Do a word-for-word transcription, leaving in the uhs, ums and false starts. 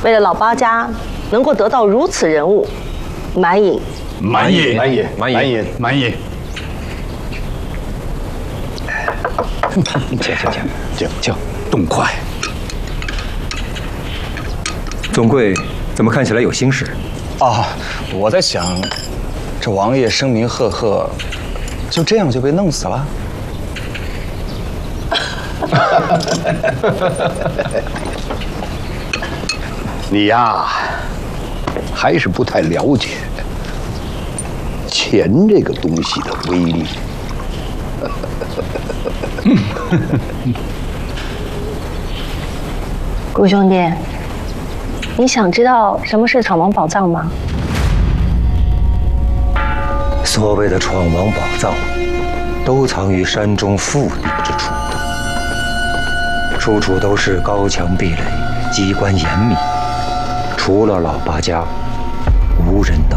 为了老八家能够得到如此人物，满饮。 满饮， 满饮， 满饮，满饮。 请请请， 请请，动筷。 总柜怎么看起来有心事？ 啊，我在想，这王爷声名赫赫，就这样就被弄死了？ 你呀，还是不太了解钱这个东西的威力。 顾兄弟，你想知道什么是闯王宝藏吗？ 所谓的闯王宝藏，都藏于山中腹地之处，处处都是高墙壁垒，机关严密，除了老八家，无人能